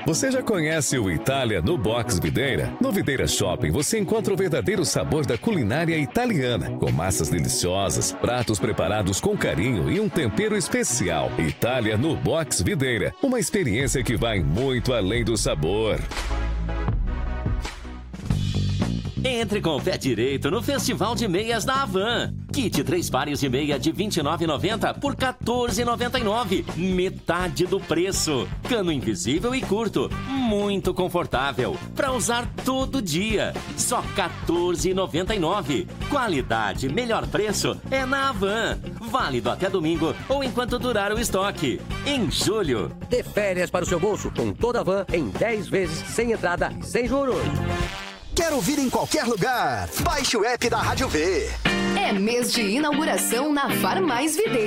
Você já conhece o Itália no Box Videira? No Videira Shopping você encontra o verdadeiro sabor da culinária italiana, com massas deliciosas, pratos preparados com carinho e um tempero especial. Itália no Box Videira, uma experiência que vai muito além do sabor. Entre com o pé direito no Festival de Meias da Havan. Kit 3 pares de meia de R$ 29,90 por R$ 14,99. Metade do preço. Cano invisível e curto. Muito confortável. Para usar todo dia. Só R$ 14,99. Qualidade, melhor preço é na Havan. Válido até domingo ou enquanto durar o estoque. Em julho. Dê férias para o seu bolso com toda a Havan em 10 vezes sem entrada e sem juros. Quer ouvir em qualquer lugar? Baixe o app da Rádio V. É mês de inauguração na Far Mais Videira.